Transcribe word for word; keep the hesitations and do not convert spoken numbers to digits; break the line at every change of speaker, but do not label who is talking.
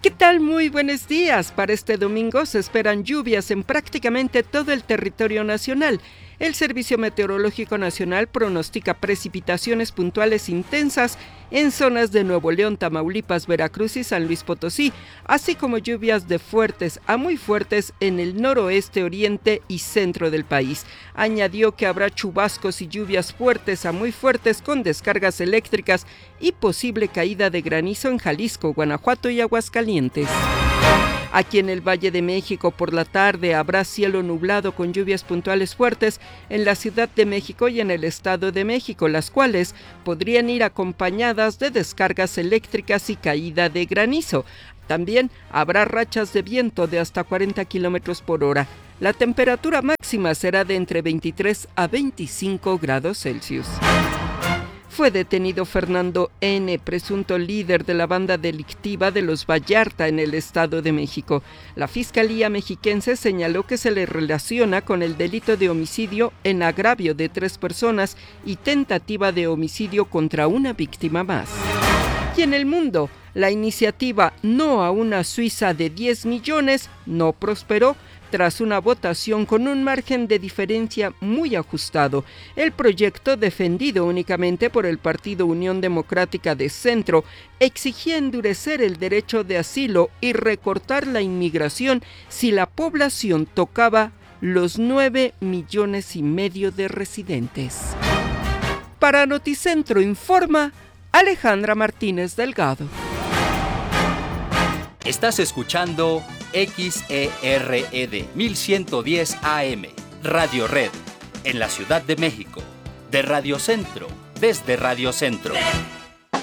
¿Qué tal? Muy buenos días. Para este domingo se esperan lluvias en prácticamente todo el territorio nacional. El Servicio Meteorológico Nacional pronostica precipitaciones puntuales intensas en zonas de Nuevo León, Tamaulipas, Veracruz y San Luis Potosí, así como lluvias de fuertes a muy fuertes en el noroeste, oriente y centro del país. Añadió que habrá chubascos y lluvias fuertes a muy fuertes con descargas eléctricas y posible caída de granizo en Jalisco, Guanajuato y Aguascalientes. Aquí en el Valle de México por la tarde habrá cielo nublado con lluvias puntuales fuertes en la Ciudad de México y en el Estado de México, las cuales podrían ir acompañadas de descargas eléctricas y caída de granizo. También habrá rachas de viento de hasta cuarenta kilómetros por hora. La temperatura máxima será de entre veintitrés a veinticinco grados Celsius. Fue detenido Fernando N., presunto líder de la banda delictiva de los Vallarta en el Estado de México. La Fiscalía mexiquense señaló que se le relaciona con el delito de homicidio en agravio de tres personas y tentativa de homicidio contra una víctima más. Y en el mundo, la iniciativa No a una Suiza de diez millones no prosperó tras una votación con un margen de diferencia muy ajustado. El proyecto, defendido únicamente por el Partido Unión Democrática de Centro, exigía endurecer el derecho de asilo y recortar la inmigración si la población tocaba los nueve millones y medio de residentes. Para Noticentro informa Alejandra Martínez Delgado.
Estás escuchando X E R E D mil ciento diez A M, Radio Red, en la Ciudad de México, de Radio Centro, desde Radio Centro.